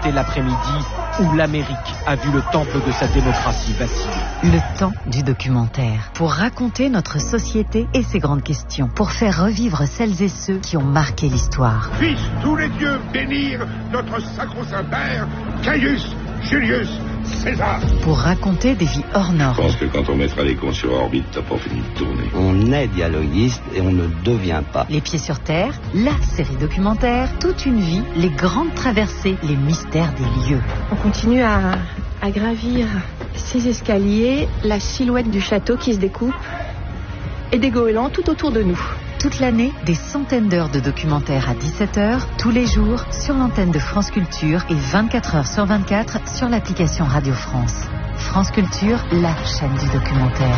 C'était l'après-midi où l'Amérique a vu le temple de sa démocratie vaciller. Le temps du documentaire. Pour raconter notre société et ses grandes questions. Pour faire revivre celles et ceux qui ont marqué l'histoire. Puissent tous les dieux bénir notre sacro-saint père, Caius Julius César. Pour raconter des vies hors normes. Je pense que quand on mettra les cons sur orbite, t'as pas fini de tourner. On est dialoguiste et on ne devient pas. Les pieds sur terre, la série documentaire, toute une vie, les grandes traversées, les mystères des lieux. On continue à gravir ces escaliers, la silhouette du château qui se découpe et des goélands tout autour de nous. Toute l'année, des centaines d'heures de documentaires à 17h, tous les jours, sur l'antenne de France Culture et 24h sur 24 sur l'application Radio France. France Culture, la chaîne du documentaire.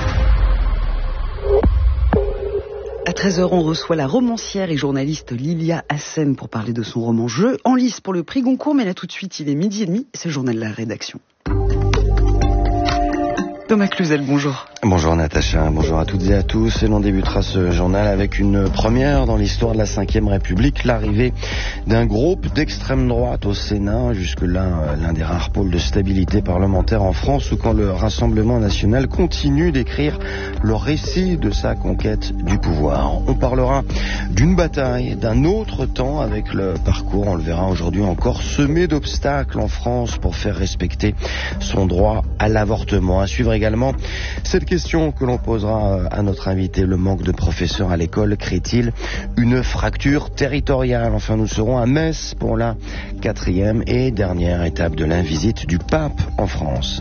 À 13h, on reçoit la romancière et journaliste Lilia Hassen pour parler de son roman Jeu, en lice pour le prix Goncourt, mais là tout de suite, il est 12h30, c'est le journal de la rédaction. Thomas Cluzel, bonjour. Bonjour Natacha, bonjour à toutes et à tous. Et l'on débutera ce journal avec une première dans l'histoire de la Ve République, l'arrivée d'un groupe d'extrême droite au Sénat, jusque-là l'un des rares pôles de stabilité parlementaire en France, où quand le Rassemblement national continue d'écrire le récit de sa conquête du pouvoir. On parlera d'une bataille, d'un autre temps avec le parcours, on le verra aujourd'hui encore, semé d'obstacles en France pour faire respecter son droit à l'avortement. À suivre également cette question que l'on posera à notre invité, le manque de professeurs à l'école crée-t-il une fracture territoriale? Enfin, nous serons à Metz pour la 4e et dernière étape de la visite du pape en France.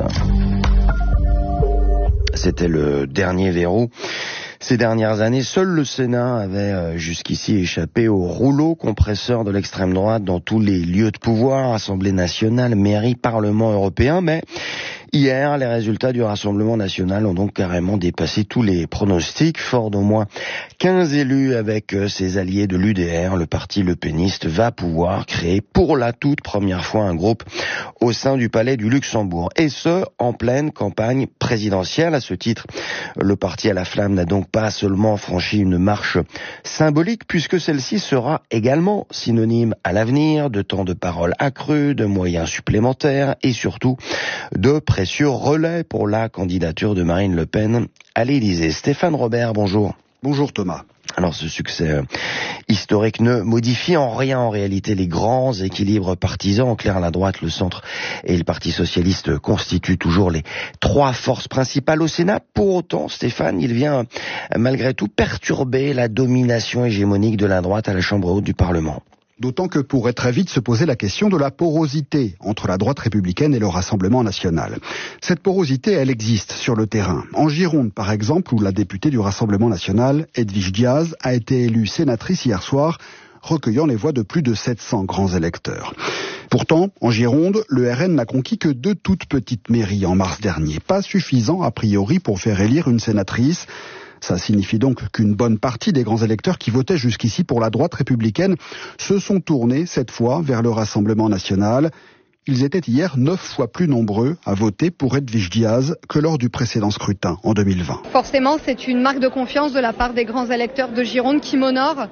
C'était le dernier verrou. Ces dernières années, seul le Sénat avait jusqu'ici échappé au rouleau compresseur de l'extrême droite dans tous les lieux de pouvoir, Assemblée nationale, mairie, Parlement européen, mais hier, les résultats du Rassemblement national ont donc carrément dépassé tous les pronostics. Fort d'au moins 15 élus avec ses alliés de l'UDR, le parti lepéniste va pouvoir créer pour la toute première fois un groupe au sein du Palais du Luxembourg. Et ce, en pleine campagne présidentielle. À ce titre, le parti à la flamme n'a donc pas seulement franchi une marche symbolique, puisque celle-ci sera également synonyme à l'avenir de temps de parole accru, de moyens supplémentaires et surtout de précieux relais pour la candidature de Marine Le Pen à l'Élysée. Stéphane Robert, bonjour. Bonjour Thomas. Alors ce succès historique ne modifie en rien en réalité les grands équilibres partisans. En clair, la droite, le centre et le Parti socialiste constituent toujours les trois forces principales au Sénat. Pour autant, Stéphane, il vient malgré tout perturber la domination hégémonique de la droite à la Chambre haute du Parlement. D'autant que pourrait très vite se poser la question de la porosité entre la droite républicaine et le Rassemblement national. Cette porosité, elle existe sur le terrain. En Gironde, par exemple, où la députée du Rassemblement national, Edwige Diaz, a été élue sénatrice hier soir, recueillant les voix de plus de 700 grands électeurs. Pourtant, en Gironde, le RN n'a conquis que 2 toutes petites mairies en mars dernier. Pas suffisant, a priori, pour faire élire une sénatrice. Ça signifie donc qu'une bonne partie des grands électeurs qui votaient jusqu'ici pour la droite républicaine se sont tournés cette fois vers le Rassemblement national. Ils étaient hier 9 fois plus nombreux à voter pour Edwige Diaz que lors du précédent scrutin en 2020. Forcément, c'est une marque de confiance de la part des grands électeurs de Gironde qui m'honorent.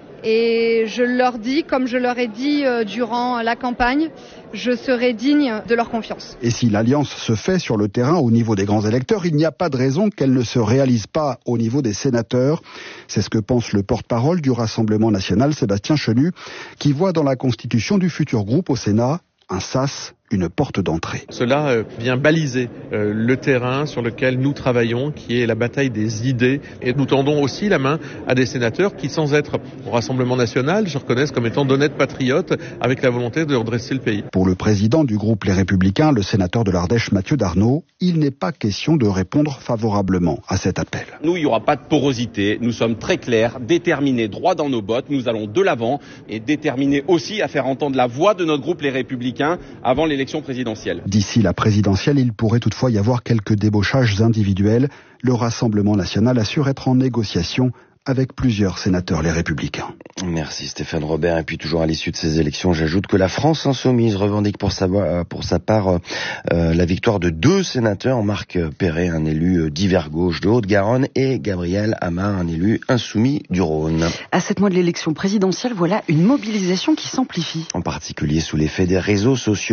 Et je leur dis, comme je leur ai dit durant la campagne, je serai digne de leur confiance. Et si l'alliance se fait sur le terrain au niveau des grands électeurs, il n'y a pas de raison qu'elle ne se réalise pas au niveau des sénateurs. C'est ce que pense le porte-parole du Rassemblement national, Sébastien Chenu, qui voit dans la constitution du futur groupe au Sénat un sas, une porte d'entrée. Cela vient baliser le terrain sur lequel nous travaillons, qui est la bataille des idées. Et nous tendons aussi la main à des sénateurs qui, sans être au Rassemblement national, se reconnaissent comme étant d'honnêtes patriotes avec la volonté de redresser le pays. Pour le président du groupe Les Républicains, le sénateur de l'Ardèche Mathieu Darnaud, il n'est pas question de répondre favorablement à cet appel. Nous, il n'y aura pas de porosité. Nous sommes très clairs, déterminés, droits dans nos bottes. Nous allons de l'avant et déterminés aussi à faire entendre la voix de notre groupe Les Républicains avant l'élection présidentielle. D'ici la présidentielle, il pourrait toutefois y avoir quelques débauchages individuels. Le Rassemblement national assure être en négociation avec plusieurs sénateurs les Républicains. Merci Stéphane Robert. Et puis toujours à l'issue de ces élections, j'ajoute que la France insoumise revendique pour sa part la victoire de 2 sénateurs, Marc Perret, un élu divers gauche de Haute-Garonne, et Gabriel Amar, un élu insoumis du Rhône. À 7 mois de l'élection présidentielle, voilà une mobilisation qui s'amplifie. En particulier sous l'effet des réseaux sociaux.